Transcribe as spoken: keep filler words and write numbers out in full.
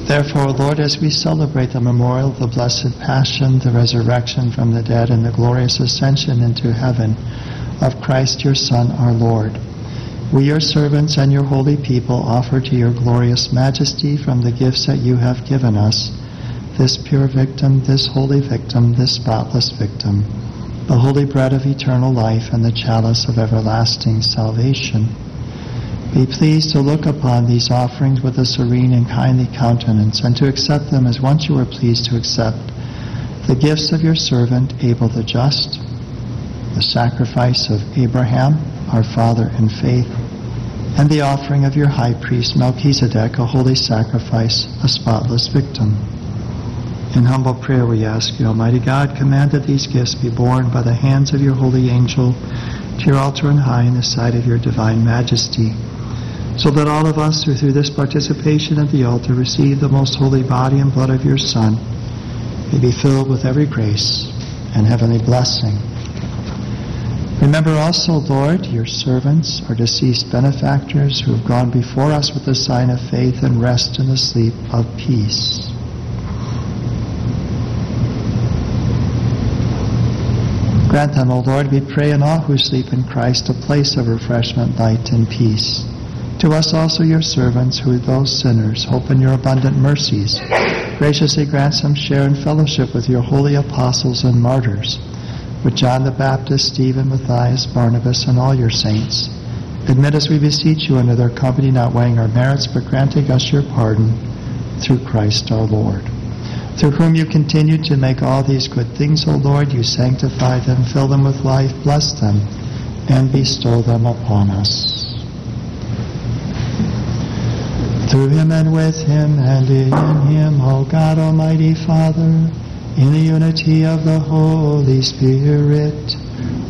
Therefore, Lord, as we celebrate the memorial of the blessed Passion, the resurrection from the dead, and the glorious ascension into heaven of Christ your Son, our Lord, we, your servants and your holy people, offer to your glorious majesty from the gifts that you have given us, this pure victim, this holy victim, this spotless victim, the holy bread of eternal life and the chalice of everlasting salvation. Be pleased to look upon these offerings with a serene and kindly countenance, and to accept them as once you were pleased to accept the gifts of your servant Abel the just, the sacrifice of Abraham, our father in faith, and the offering of your high priest Melchizedek, a holy sacrifice, a spotless victim. In humble prayer we ask you, Almighty God, command that these gifts be borne by the hands of your holy angel to your altar on high in the sight of your divine majesty, so that all of us who through this participation at the altar receive the most holy body and blood of your Son may be filled with every grace and heavenly blessing. Remember also, Lord, your servants, our deceased benefactors, who have gone before us with the sign of faith and rest in the sleep of peace. Grant them, O Lord, we pray, and all who sleep in Christ, a place of refreshment, light, and peace. To us also, your servants, who, though sinners, hope in your abundant mercies, graciously grant some share and fellowship with your holy apostles and martyrs, with John the Baptist, Stephen, Matthias, Barnabas, and all your saints. Admit us, we beseech you, under their company, not weighing our merits, but granting us your pardon, through Christ our Lord. Through whom you continue to make all these good things, O Lord, you sanctify them, fill them with life, bless them, and bestow them upon us. Through him and with him and in him, O God, Almighty Father, in the unity of the Holy Spirit,